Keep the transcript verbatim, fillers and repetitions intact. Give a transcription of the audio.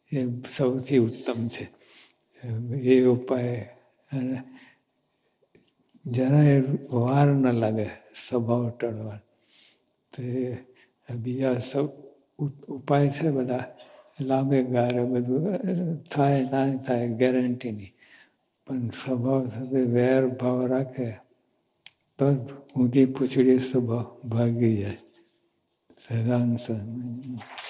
એ સૌથી ઉત્તમ છે. એ ઉપાય અને જરાય વાર ન લાગે સ્વભાવ ટળવા. તો એ બીજા સૌ ઉપાય છે બધા લાંબે ગાળે બધું થાય ના થાય ગેરંટી નહીં, પણ સ્વભાવ સાથે વેર ભાવ રાખે તો ઊંધી પૂછડી સ્વભાવ ભાગી જાય. સદાન